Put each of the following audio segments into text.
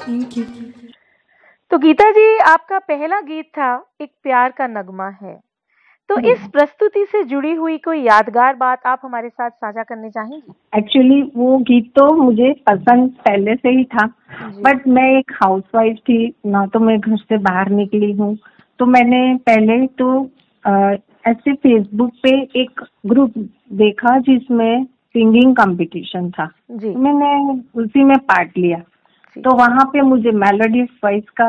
Thank you. तो गीता जी, आपका पहला गीत था एक प्यार का नगमा है। तो इस प्रस्तुति से जुड़ी हुई कोई यादगार बात आप हमारे साथ साझा करने चाहेंगी? एक्चुअली वो गीत तो मुझे पसंद पहले से ही था, जी। बट मैं एक हाउसवाइफ थी ना, तो मैं घर से बाहर निकली हूँ। तो मैंने पहले तो ऐसे फेसबुक पे एक ग्रुप देखा जिसमें सिंगिंग कंपटीशन था। जी। मैंने उसी में पार्ट लिया, तो वहाँ पे मुझे मेलोडियस वॉइस का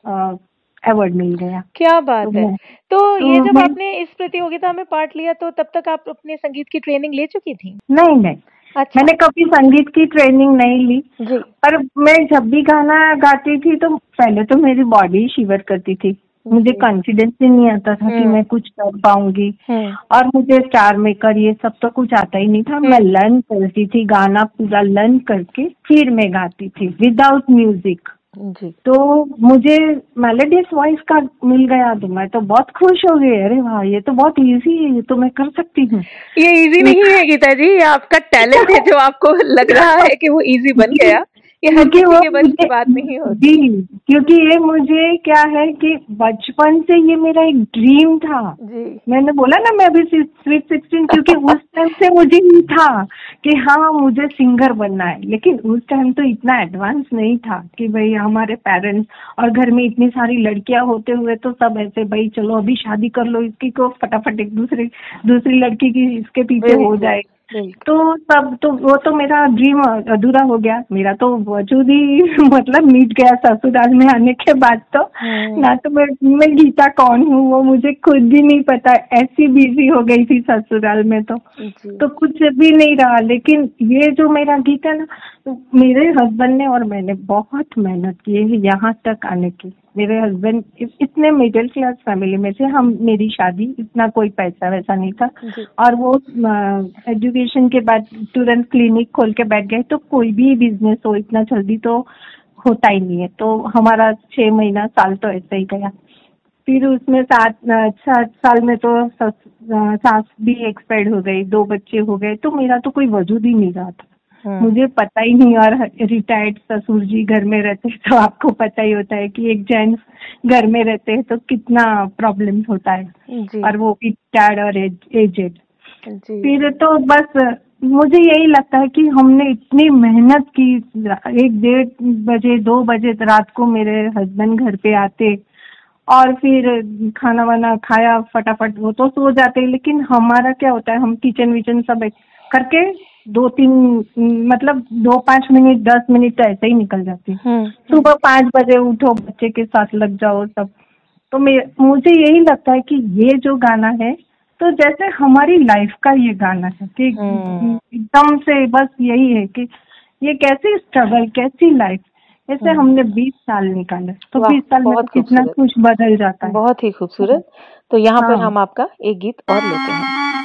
अवार्ड मिल गया। क्या बात है। तो ये जब मैं आपने इस प्रतियोगिता में पार्ट लिया तो तब तक आप अपने संगीत की ट्रेनिंग ले चुकी थी? नहीं, अच्छा। मैंने कभी संगीत की ट्रेनिंग नहीं ली। जी। पर मैं जब भी गाना गाती थी तो पहले तो मेरी बॉडी शिवर करती थी, मुझे कॉन्फिडेंस ही नहीं आता था कि मैं कुछ कर पाऊंगी। और मुझे स्टार मेकर ये सब तो कुछ आता ही नहीं था। मैं लर्न करती थी, गाना पूरा लर्न करके फिर मैं गाती थी विदाउट म्यूजिक। जी। तो मुझे मेलोडियस वॉइस का मिल गया तो मैं तो बहुत खुश हो गई। अरे वाह, ये तो बहुत इजी है, ये तो मैं कर सकती हूँ। ये इजी नहीं है गीता जी, ये आपका टैलेंट है जो आपको लग रहा है कि वो इजी बन गया। ये हर किसी के बस की बात नहीं होती। जी, क्योंकि ये मुझे क्या है कि बचपन से ये मेरा एक ड्रीम था। जी। मैंने बोला ना मैं अभी स्वीट 16, क्योंकि उस टाइम से मुझे ही था कि हाँ मुझे सिंगर बनना है। लेकिन उस टाइम तो इतना एडवांस नहीं था कि भाई हमारे पेरेंट्स और घर में इतनी सारी लड़कियां होते हुए तो सब ऐसे भाई चलो अभी शादी कर लो इसकी को, फटाफट एक दूसरी लड़की की इसके पीछे हो जाए। तो तब तो वो तो मेरा ड्रीम अधूरा हो गया। मेरा तो वजूद ही मतलब मिट गया ससुराल में आने के बाद। तो ना तो मैं गीता कौन हूँ वो मुझे खुद भी नहीं पता, ऐसी बिजी हो गई थी ससुराल में। तो कुछ भी नहीं रहा। लेकिन ये जो मेरा गीत है ना, मेरे हस्बैंड ने और मैंने बहुत मेहनत की है यहाँ तक आने की। मेरे हस्बैंड इतने मिडिल क्लास फैमिली में थे हम, मेरी शादी इतना कोई पैसा वैसा नहीं था। और वो एजुकेशन के बाद तुरंत क्लिनिक खोल के बैठ गए। तो कोई भी बिजनेस हो इतना जल्दी तो होता ही नहीं है। तो हमारा 6 महीना साल तो ऐसे ही गया। फिर उसमें 7 साल में तो सास भी एक्सपायर्ड हो गई, 2 बच्चे हो गए। तो मेरा तो कोई वजूद ही नहीं रहा था। मुझे पता ही नहीं। और रिटायर्ड ससुर जी घर में रहते हैं तो आपको पता ही होता है कि एक जेंट्स घर में रहते हैं तो कितना प्रॉब्लम होता है। और वो भी रिटायर्ड और एजेड। फिर तो बस मुझे यही लगता है कि हमने इतनी मेहनत की। 1-1:30 बजे 2 बजे रात को मेरे हस्बैंड घर पे आते और फिर खाना वाना खाया फटाफट वो तो सो जाते। लेकिन हमारा क्या होता है, हम किचन विचन सब करके 2-3 मतलब 2-5 मिनट 10 मिनट तो ऐसे ही निकल जाते। सुबह 5 बजे उठो, बच्चे के साथ लग जाओ सब। तो मुझे यही लगता है कि ये जो गाना है तो जैसे हमारी लाइफ का ये गाना है कि एकदम से बस यही है कि ये कैसी स्ट्रगल, कैसी लाइफ, ऐसे हमने 20 साल निकाले। तो 20 साल में कितना कुछ बदल जाता है। बहुत ही खूबसूरत। तो यहाँ पर हम आपका एक गीत और लेते हैं।